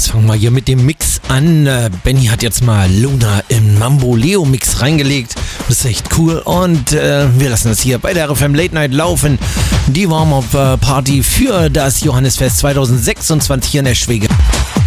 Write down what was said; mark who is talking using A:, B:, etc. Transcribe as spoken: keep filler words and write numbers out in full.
A: das fangen wir hier mit dem Mix an. Äh, Benny hat jetzt mal Luna im Mambo Leo Mix reingelegt. Das ist echt cool und äh, wir lassen das hier bei der R F M Late Night laufen. Die Warm-Up-Party für das Johannisfest zwanzig sechsundzwanzig hier in Eschwege.